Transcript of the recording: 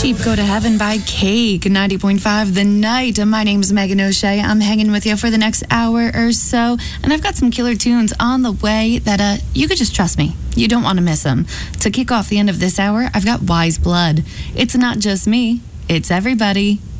Sheep Go to Heaven by Cake, 90.5 The Night. My name's Megan O'Shea. I'm hanging with you for the next hour or so, and I've got some killer tunes on the way that you could just trust me. You don't want to miss them. To kick off the end of this hour, I've got Wise Blood. It's not just me, it's everybody.